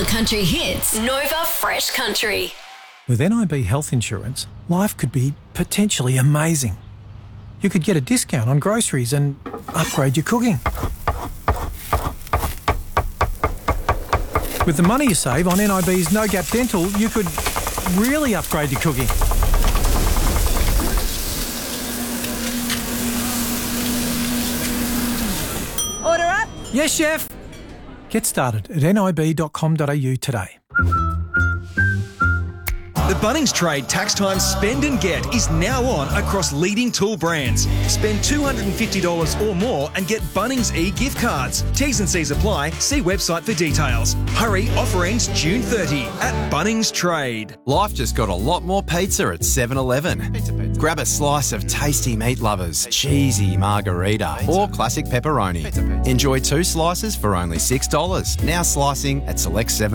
the country hits. Nova Fresh Country. With NIB Health Insurance, life could be potentially amazing. You could get a discount on groceries and upgrade your cooking. With the money you save on NIB's No Gap Dental, you could really upgrade your cooking. Order up. Yes, chef. Get started at nib.com.au today. The Bunnings Trade Tax Time Spend and Get is now on across leading tool brands. Spend $250 or more and get Bunnings e-gift cards. T's and C's apply. See website for details. Hurry, offer ends June 30 at Bunnings Trade. Life just got a lot more pizza at 7-Eleven. Grab a slice of tasty meat lovers, cheesy margarita or classic pepperoni. Enjoy 2 slices for only $6. Now slicing at select 7